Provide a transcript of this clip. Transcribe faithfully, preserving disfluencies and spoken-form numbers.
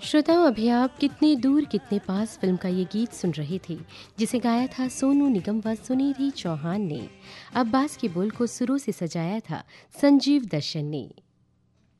श्रोताओं, अभी आप कितने दूर कितने पास फिल्म का ये गीत सुन रहे थे, जिसे गाया था सोनू निगम व सुनिधि चौहान ने। अब्बास के बोल को सुरों से सजाया था संजीव दर्शन ने।